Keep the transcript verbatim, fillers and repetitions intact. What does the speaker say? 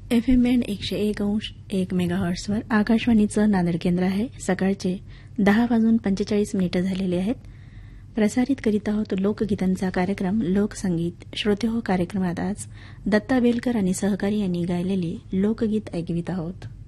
F M band एकशे एक अंश एक मेगाहर्ट्सवर आकाशवाणीचं नांदेड केंद्र आहे. सकाळचे दहा वाजून पंचेचाळीस मिनिटं झालेली आहेत. प्रसारित करीत आहोत लोकगीतांचा कार्यक्रम लोकसंगीत. श्रोते हो, कार्यक्रमात आज दत्ता बेलकर आणि सहकारी यांनी गायलेली लोकगीत ऐकवित आहोत.